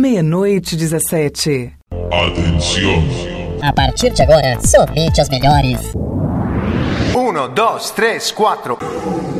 00:17. Atenção! A partir de agora, somente as melhores. 1, 2, 3, 4.